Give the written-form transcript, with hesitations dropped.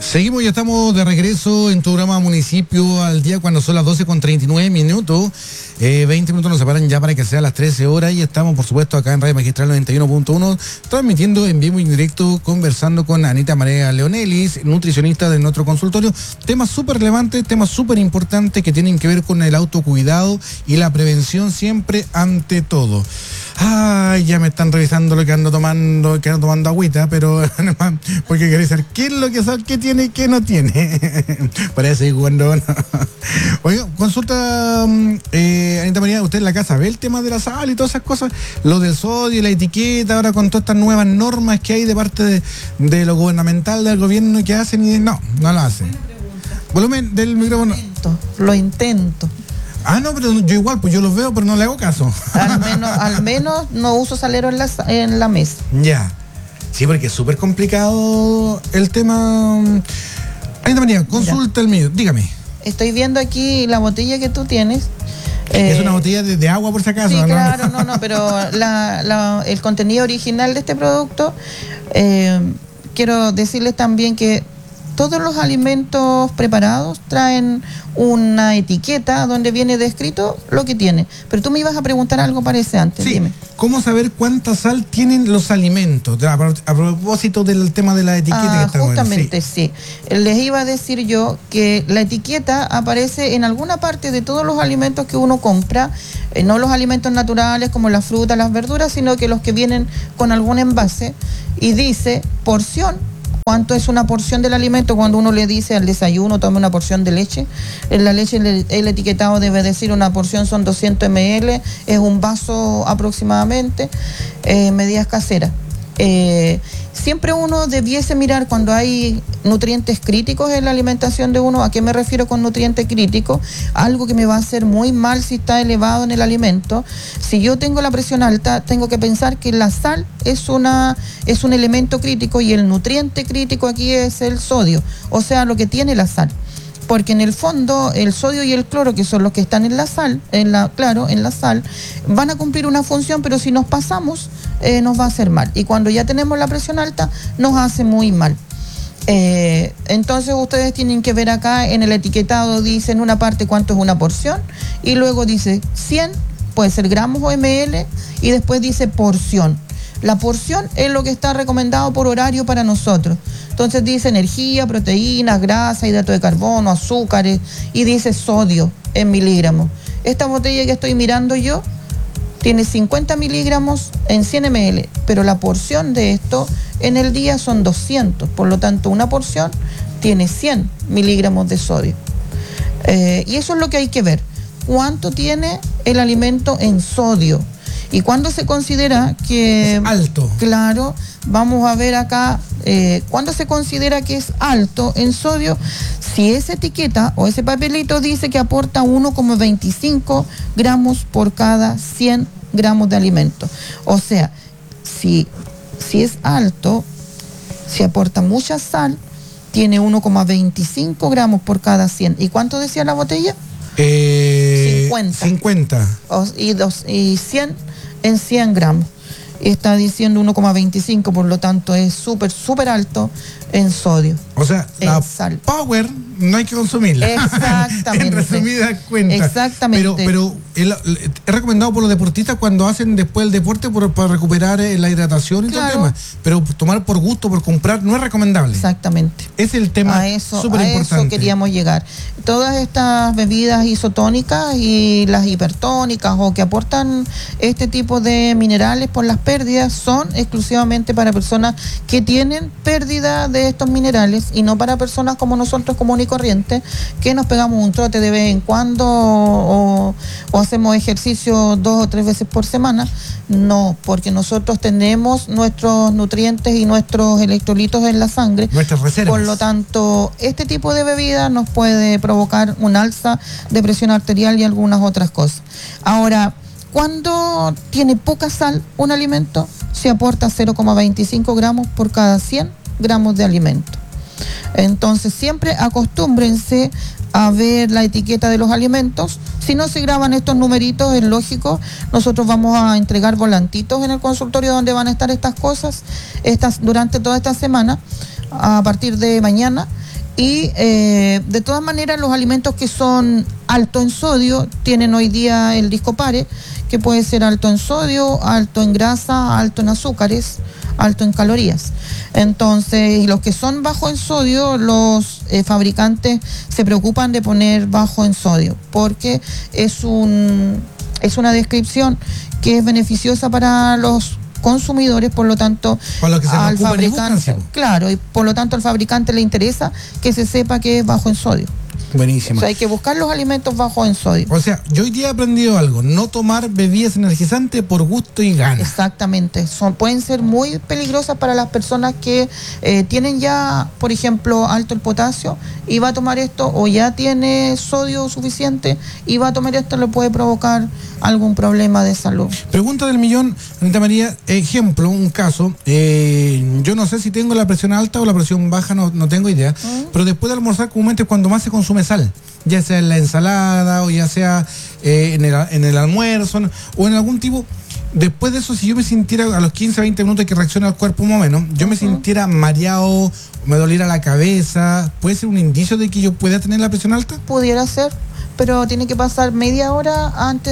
Seguimos, ya estamos de regreso en tu programa Municipio al Día, cuando son las 12:39. 20 minutos nos separan ya para que sea las 13 horas y estamos, por supuesto, acá en Radio Magistral 91.1, transmitiendo en vivo y en directo, conversando con Anita María Leonelis, nutricionista de nuestro consultorio. Temas súper relevantes, temas súper importantes que tienen que ver con el autocuidado y la prevención siempre ante todo. Ay, ya me están revisando lo que ando tomando agüita, pero porque queréis saber qué es lo que sabe, qué tiene y qué no tiene. Parece cuando no. Oiga, consulta, Anita María, usted en la casa ve el tema de la sal y todas esas cosas, lo del sodio, la etiqueta, ahora con todas estas nuevas normas que hay de parte de lo gubernamental, del gobierno, que hacen y no lo hacen. Volumen del micrófono. Lo intento. Ah, no, pero yo igual, pues yo los veo, pero no le hago caso. Al menos no uso salero en la mesa. Ya. Sí, porque es súper complicado el tema. Anita María, consulta el mío, dígame. Estoy viendo aquí la botella que tú tienes. Es una botella de agua, por si acaso. Sí, ¿no? claro, no, pero el contenido original de este producto, quiero decirles también que todos los alimentos preparados traen una etiqueta donde viene descrito lo que tiene. Pero tú me ibas a preguntar algo, parece, antes. Sí. Dime. ¿Cómo saber cuánta sal tienen los alimentos? A propósito del tema de la etiqueta. Justamente, sí. Les iba a decir yo que la etiqueta aparece en alguna parte de todos los alimentos que uno compra, no los alimentos naturales como las frutas, las verduras, sino que los que vienen con algún envase, y dice porción. ¿Cuánto es una porción del alimento? Cuando uno le dice al desayuno, tome una porción de leche. En la leche, el etiquetado debe decir una porción son 200 ml, es un vaso aproximadamente, medidas caseras. Siempre uno debiese mirar cuando hay nutrientes críticos en la alimentación de uno. ¿A qué me refiero con nutriente crítico? Algo que me va a hacer muy mal si está elevado en el alimento. Si yo tengo la presión alta, tengo que pensar que la sal es un elemento crítico, y el nutriente crítico aquí es el sodio, o sea, lo que tiene la sal. Porque en el fondo el sodio y el cloro, que son los que están en la sal, en la sal, van a cumplir una función, pero si nos pasamos, nos va a hacer mal. Y cuando ya tenemos la presión alta, nos hace muy mal. Entonces ustedes tienen que ver acá en el etiquetado, dice en una parte cuánto es una porción, y luego dice 100, puede ser gramos o ml, y después dice porción. La porción es lo que está recomendado por horario para nosotros. Entonces dice energía, proteínas, grasa, hidrato de carbono, azúcares, y dice sodio en miligramos. Esta botella que estoy mirando yo tiene 50 miligramos en 100 ml, pero la porción de esto en el día son 200. Por lo tanto, una porción tiene 100 miligramos de sodio. Y eso es lo que hay que ver. ¿Cuánto tiene el alimento en sodio? ¿Y cuándo se considera que es alto? Claro, vamos a ver acá, ¿cuándo se considera que es alto en sodio? Si esa etiqueta o ese papelito dice que aporta 1,25 gramos por cada 100 gramos de alimento. O sea, si es alto, si aporta mucha sal, tiene 1,25 gramos por cada 100. ¿Y cuánto decía la botella? 50. Y 100 en 100 gramos. Está diciendo 1,25, por lo tanto es súper alto en sodio. O sea, la sal power no hay que consumirla. Exactamente. En resumidas cuentas. Exactamente. Pero es recomendado por los deportistas cuando hacen después el deporte para recuperar la hidratación y todo el tema. Pero tomar por gusto, por comprar, no es recomendable. Exactamente. Es el tema súper importante. A eso queríamos llegar. Todas estas bebidas isotónicas y las hipertónicas o que aportan este tipo de minerales por las pérdidas son exclusivamente para personas que tienen pérdida de estos minerales, y no para personas como nosotros común y corriente, que nos pegamos un trote de vez en cuando o hacemos ejercicio 2 o 3 veces por semana. No, porque nosotros tenemos nuestros nutrientes y nuestros electrolitos en la sangre. Nuestras reservas. Por lo tanto, este tipo de bebida nos puede provocar un alza de presión arterial y algunas otras cosas. Ahora, cuando tiene poca sal un alimento, se aporta 0,25 gramos por cada 100 gramos de alimento. Entonces siempre acostúmbrense a ver la etiqueta de los alimentos. Si no se graban estos numeritos, es lógico. Nosotros vamos a entregar volantitos en el consultorio donde van a estar estas cosas durante toda esta semana, a partir de mañana. Y de todas maneras los alimentos que son alto en sodio tienen hoy día el Discopare, que puede ser alto en sodio, alto en grasa, alto en azúcares, alto en calorías. Entonces, y los que son bajo en sodio, los fabricantes se preocupan de poner bajo en sodio, porque es una descripción que es beneficiosa para los consumidores, por lo tanto al fabricante, claro, y por lo tanto al fabricante le interesa que se sepa que es bajo en sodio. Buenísimo. O sea, hay que buscar los alimentos bajos en sodio. O sea, yo hoy día he aprendido algo: no tomar bebidas energizantes por gusto y gana. Exactamente. Pueden ser muy peligrosas para las personas que tienen ya, por ejemplo, alto el potasio y va a tomar esto, o ya tiene sodio suficiente y va a tomar esto, le puede provocar algún problema de salud. Pregunta del millón, Anita María. Ejemplo, un caso, yo no sé si tengo la presión alta o la presión baja, no tengo idea, pero después de almorzar comúnmente es cuando más se consume sal, ya sea en la ensalada o ya sea en el almuerzo o en algún tipo. Después de eso, si yo me sintiera a los 15 a 20 minutos que reacciona el cuerpo más o menos, yo me sintiera mareado, me doliera la cabeza, ¿puede ser un indicio de que yo pueda tener la presión alta? Pudiera ser, pero tiene que pasar media hora antes